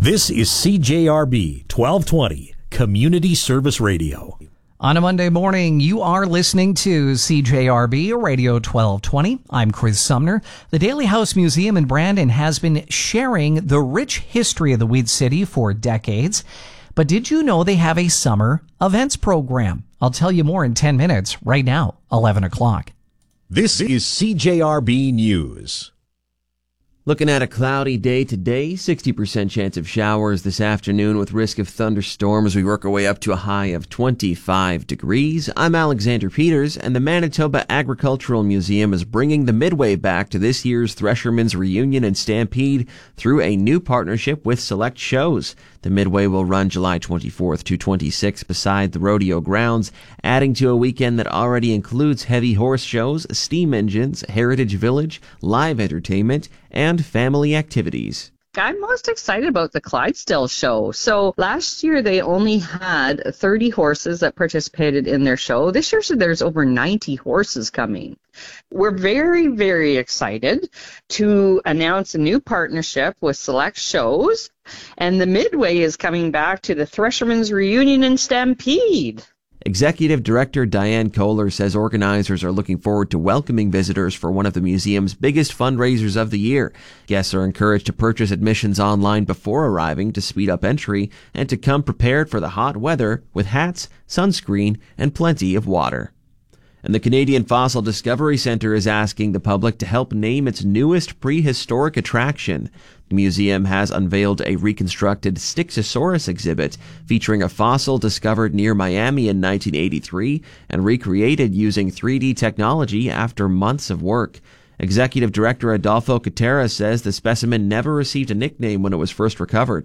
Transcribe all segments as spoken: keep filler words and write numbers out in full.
This is C J R B twelve twenty, Community Service Radio. On a Monday morning, you are listening to C J R B Radio twelve twenty. I'm Chris Sumner. The Daly House Museum in Brandon has been sharing the rich history of the Weed City for decades. But did you know they have a summer events program? I'll tell you more in ten minutes, right now, eleven o'clock. This is C J R B News. Looking at a cloudy day today, sixty percent chance of showers this afternoon with risk of thunderstorms as we work our way up to a high of twenty-five degrees. I'm Alexander Peters, and the Manitoba Agricultural Museum is bringing the Midway back to this year's Threshermen's Reunion and Stampede through a new partnership with Select Shows. The Midway will run July twenty-fourth to twenty-sixth beside the rodeo grounds, adding to a weekend that already includes heavy horse shows, steam engines, Heritage Village, live entertainment, and family activities. I'm most excited about the Clydesdale show. So last year they only had thirty horses that participated in their show. This year so there's over ninety horses coming. We're very, very excited to announce a new partnership with Select Shows, and the Midway is coming back to the Threshermen's Reunion and Stampede. Executive Director Diane Kohler says organizers are looking forward to welcoming visitors for one of the museum's biggest fundraisers of the year. Guests are encouraged to purchase admissions online before arriving to speed up entry and to come prepared for the hot weather with hats, sunscreen, and plenty of water. And the Canadian Fossil Discovery Centre is asking the public to help name its newest prehistoric attraction. The museum has unveiled a reconstructed Styxosaurus exhibit featuring a fossil discovered near Miami in nineteen eighty-three and recreated using three D technology after months of work. Executive Director Adolfo Cotera says the specimen never received a nickname when it was first recovered.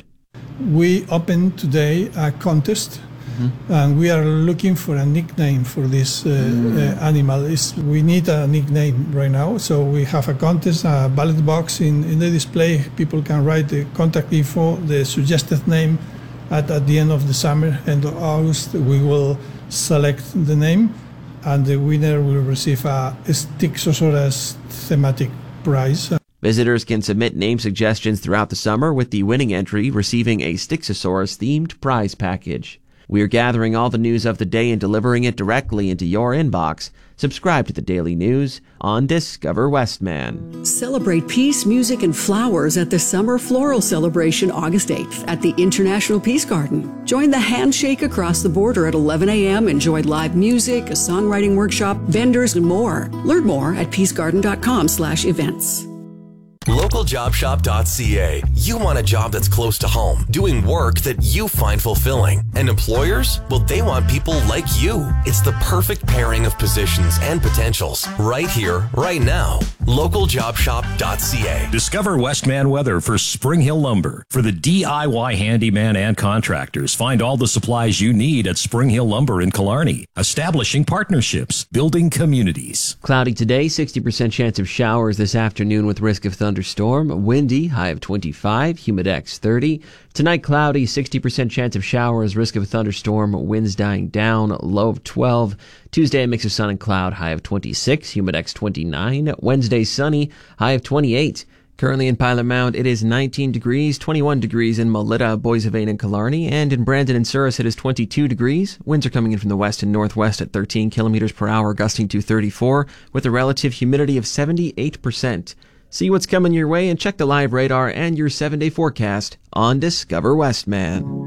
We opened today a contest. Mm-hmm. And we are looking for a nickname for this uh, mm. uh, animal. It's, we need a nickname right now, so we have a contest, a ballot box in, in the display. People can write the contact info, the suggested name. At, at the end of the summer, end of August, we will select the name, and the winner will receive a Styxosaurus thematic prize. Visitors can submit name suggestions throughout the summer, with the winning entry receiving a Styxosaurus-themed prize package. We are gathering all the news of the day and delivering it directly into your inbox. Subscribe to the Daily News on Discover Westman. Celebrate peace, music, and flowers at the Summer Floral Celebration August eighth at the International Peace Garden. Join the handshake across the border at eleven a.m. Enjoy live music, a songwriting workshop, vendors, and more. Learn more at peacegarden.com slash events. local job shop dot c a. You want a job that's close to home, doing work that you find fulfilling. And employers? Well, they want people like you. It's the perfect pairing of positions and potentials right here, right now. local job shop dot c a. Discover Westman weather for Spring Hill Lumber. For the D I Y handyman and contractors, find all the supplies you need at Spring Hill Lumber in Killarney. Establishing partnerships, building communities. Cloudy today, sixty percent chance of showers this afternoon with risk of thunderstorm. Windy, high of twenty-five, humidex thirty. Tonight, cloudy, sixty percent chance of showers, risk of a thunderstorm, winds dying down, low of twelve. Tuesday, a mix of sun and cloud, high of twenty-six, humidex twenty-nine. Wednesday, sunny, high of twenty-eight. Currently in Pilot Mound, it is nineteen degrees, twenty-one degrees in Melita, Boissevain, and Killarney, and in Brandon and Souris, it is twenty-two degrees. Winds are coming in from the west and northwest at thirteen kilometers per hour, gusting to thirty-four, with a relative humidity of seventy-eight percent. See what's coming your way and check the live radar and your seven-day forecast on Discover Westman.